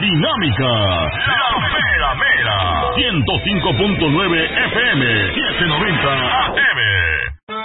dinámica, la mera mera, 105.9 FM, 790 AM.